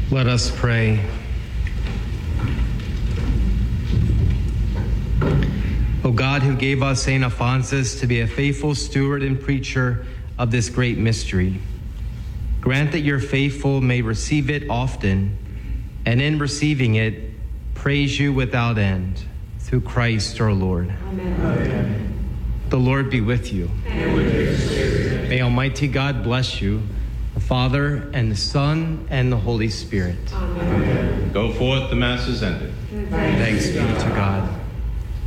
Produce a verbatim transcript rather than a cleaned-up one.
Let us pray. O God, who gave us Saint Alphonsus to be a faithful steward and preacher of this great mystery, grant that your faithful may receive it often, and in receiving it, praise you without end. Through Christ our Lord. Amen. Amen. The Lord be with you. And with your spirit. May Almighty God bless you, the Father, and the Son, and the Holy Spirit. Amen. Go forth, the Mass is ended. Thanks be to God.